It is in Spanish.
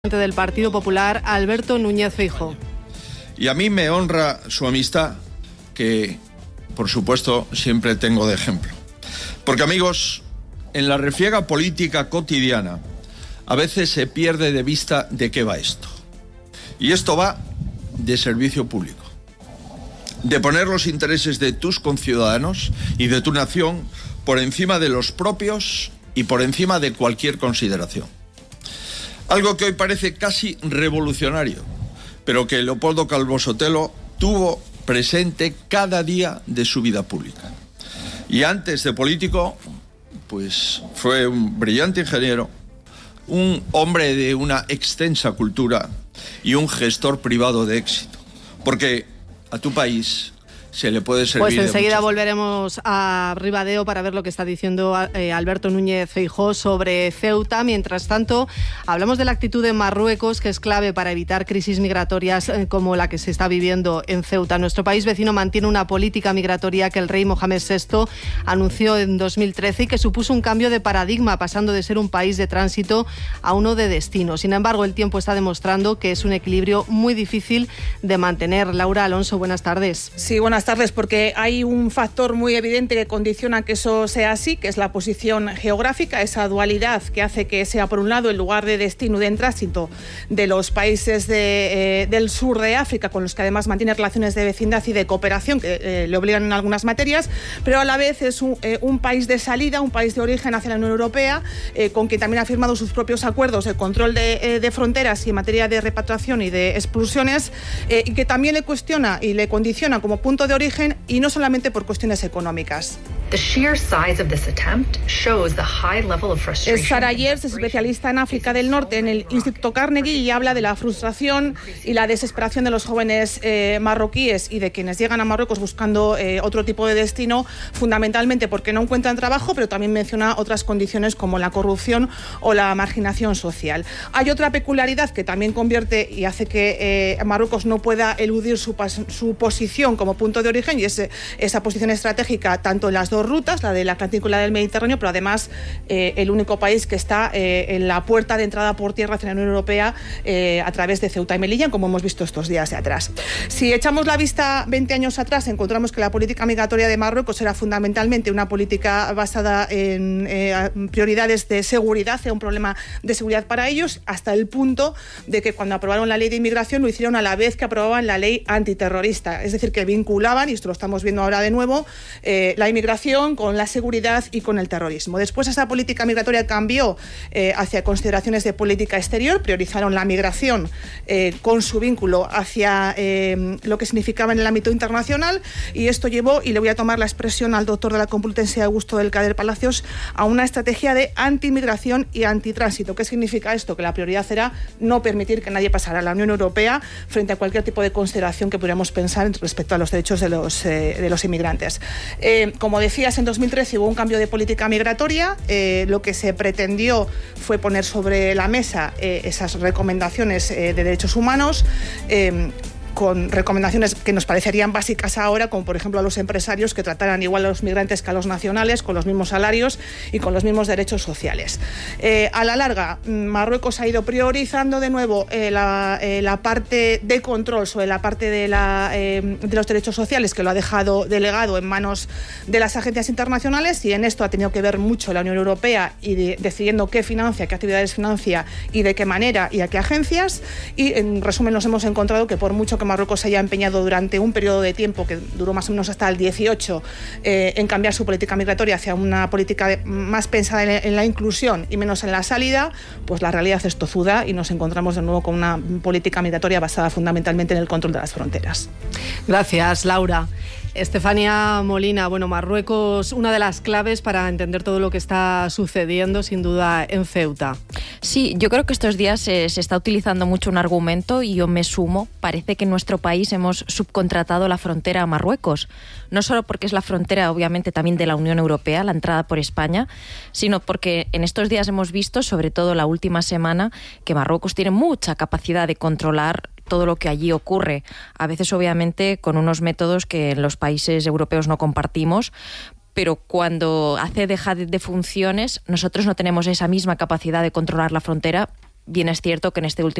Del Partido Popular, Alberto Núñez Feijóo. Y a mí me honra su amistad, que por supuesto siempre tengo de ejemplo. Porque, amigos, en la refriega política cotidiana a veces se pierde de vista de qué va esto. Y esto va de servicio público, de poner los intereses de tus conciudadanos y de tu nación por encima de los propios y por encima de cualquier consideración. Algo que hoy parece casi revolucionario, pero que Leopoldo Calvo Sotelo tuvo presente cada día de su vida pública. Y antes de político, pues fue un brillante ingeniero, un hombre de una extensa cultura y un gestor privado de éxito. Porque a tu país se le puede servir. Pues enseguida volveremos a Ribadeo para ver lo que está diciendo Alberto Núñez Feijóo sobre Ceuta. Mientras tanto, hablamos de la actitud de Marruecos, que es clave para evitar crisis migratorias como la que se está viviendo en Ceuta. Nuestro país vecino mantiene una política migratoria que el rey Mohamed VI anunció en 2013 y que supuso un cambio de paradigma, pasando de ser un país de tránsito a uno de destino. Sin embargo, el tiempo está demostrando que es un equilibrio muy difícil de mantener. Laura Alonso, buenas tardes. Sí, buenas tardes, porque hay un factor muy evidente que condiciona que eso sea así, que es la posición geográfica, esa dualidad que hace que sea, por un lado, el lugar de destino y de tránsito de los países del sur de África, con los que además mantiene relaciones de vecindad y de cooperación que le obligan en algunas materias, pero a la vez es un país de salida, un país de origen hacia la Unión Europea, con quien también ha firmado sus propios acuerdos de control de fronteras y en materia de repatriación y de expulsiones, y que también le cuestiona y le condiciona como punto de origen, y no solamente por cuestiones económicas. Sara Yers es especialista en África del Norte en el Instituto Carnegie y habla de la frustración y la desesperación de los jóvenes marroquíes y de quienes llegan a Marruecos buscando otro tipo de destino, fundamentalmente porque no encuentran trabajo, pero también menciona otras condiciones como la corrupción o la marginación social. Hay otra peculiaridad que también convierte y hace que Marruecos no pueda eludir su posición como punto de origen, y es esa posición estratégica tanto en las dos rutas, la del Atlántico y la del Mediterráneo, pero además el único país que está en la puerta de entrada por tierra hacia la Unión Europea a través de Ceuta y Melilla, como hemos visto estos días de atrás. Si echamos la vista 20 años atrás, encontramos que la política migratoria de Marruecos era fundamentalmente una política basada en prioridades de seguridad, era un problema de seguridad para ellos, hasta el punto de que cuando aprobaron la ley de inmigración lo hicieron a la vez que aprobaban la ley antiterrorista, es decir, que vinculaban, y esto lo estamos viendo ahora de nuevo, la inmigración con la seguridad y con el terrorismo. Después esa política migratoria cambió hacia consideraciones de política exterior, priorizaron la migración con su vínculo hacia lo que significaba en el ámbito internacional, y esto llevó, y le voy a tomar la expresión al doctor de la Complutense Augusto del Cader Palacios, a una estrategia de antimigración y antitránsito. ¿Qué significa esto? Que la prioridad era no permitir que nadie pasara a la Unión Europea frente a cualquier tipo de consideración que pudiéramos pensar respecto a los derechos de los inmigrantes. Como decías, en 2013 hubo un cambio de política migratoria. Lo que se pretendió fue poner sobre la mesa esas recomendaciones de derechos humanos, con recomendaciones que nos parecerían básicas ahora, como por ejemplo a los empresarios que trataran igual a los migrantes que a los nacionales, con los mismos salarios y con los mismos derechos sociales. A la larga, Marruecos ha ido priorizando de nuevo la parte de control sobre la parte de los derechos sociales, que lo ha dejado delegado en manos de las agencias internacionales, y en esto ha tenido que ver mucho la Unión Europea y decidiendo qué financia, qué actividades financia y de qué manera y a qué agencias. Y en resumen nos hemos encontrado que por mucho que Marruecos haya empeñado durante un periodo de tiempo que duró más o menos hasta el 18 en cambiar su política migratoria hacia una política más pensada en la inclusión y menos en la salida, pues la realidad es tozuda y nos encontramos de nuevo con una política migratoria basada fundamentalmente en el control de las fronteras. Gracias, Laura. Estefanía Molina, Marruecos, una de las claves para entender todo lo que está sucediendo, sin duda, en Ceuta. Sí, yo creo que estos días se está utilizando mucho un argumento, y yo me sumo. Parece que en nuestro país hemos subcontratado la frontera a Marruecos. No solo porque es la frontera, obviamente, también de la Unión Europea, la entrada por España, sino porque en estos días hemos visto, sobre todo la última semana, que Marruecos tiene mucha capacidad de controlar todo lo que allí ocurre, a veces obviamente con unos métodos que en los países europeos no compartimos, pero cuando hace dejar de funciones, nosotros no tenemos esa misma capacidad de controlar la frontera bien es cierto que en este último